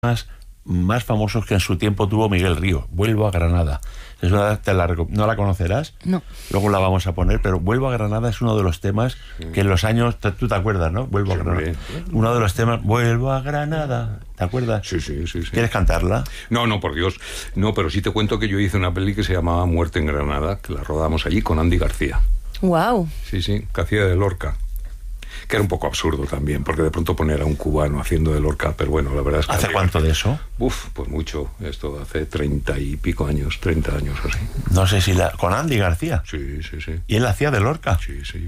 más famosos que en su tiempo tuvo Miguel Río. Vuelvo a Granada. Es una, no la conocerás. No. Luego la vamos a poner, pero Vuelvo a Granada es uno de los temas que en los años... Tú te acuerdas, ¿no? Vuelvo a Granada. Uno de los temas... Vuelvo a Granada. ¿Te acuerdas? Sí. ¿Quieres cantarla? No, por Dios. No, pero sí te cuento que yo hice una peli que se llamaba Muerte en Granada, que la rodamos allí con Andy García. Wow. Sí, que hacía de Lorca. Que era un poco absurdo también, porque de pronto poner a un cubano haciendo de Lorca, pero bueno, la verdad es que... ¿Hace cuánto de eso? Pues mucho. Esto hace 30 y pico años, 30 años así. No sé si con Andy García. Sí. ¿Y él hacía de Lorca? Sí.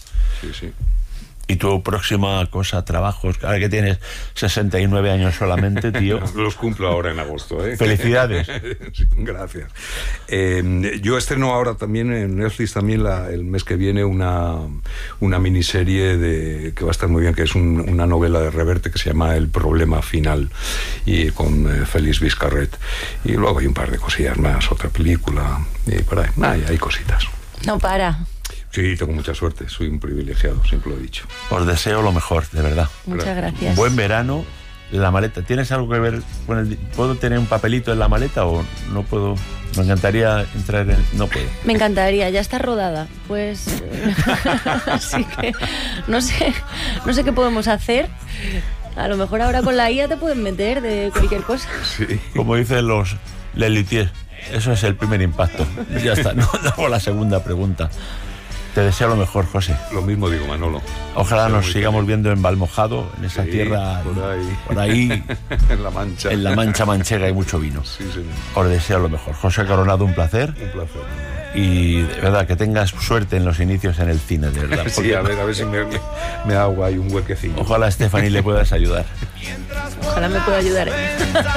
¿Y tu próxima cosa, trabajos? Ahora que tienes 69 años solamente, tío. Los cumplo ahora en agosto, ¿eh? Felicidades. Sí, gracias. Yo estreno ahora también en Netflix también el mes que viene una miniserie que va a estar muy bien, que es una novela de Reverte que se llama El problema final, y con Félix Vizcarret. Y luego hay un par de cosillas más, otra película, y por ahí. Hay cositas. No para. Sí, tengo mucha suerte, soy un privilegiado, siempre lo he dicho. Os deseo lo mejor, de verdad. Muchas gracias. Buen verano. La maleta, ¿tienes algo que ver con el... ¿Puedo tener un papelito en la maleta o no puedo? Me encantaría entrar en... No puedo. Me encantaría, ya está rodada. Pues... así que no sé qué podemos hacer. A lo mejor ahora con la IA te pueden meter de cualquier cosa. Sí. Como dicen los Lelutiers, eso es el primer impacto. Ya está, no hago la segunda pregunta. Te deseo lo mejor, José. Lo mismo digo, Manolo. Ojalá nos sigamos viendo en Valmojado, en esa tierra. Por ahí. En La Mancha. En la Mancha manchega hay mucho vino. Sí, señor. Os deseo lo mejor. José Coronado, un placer. Un placer. Y de verdad, que tengas suerte en los inicios en el cine, de verdad. Sí, a ver si me hago ahí un huequecillo. Ojalá a Stephanie le puedas ayudar. Ojalá me pueda ayudar.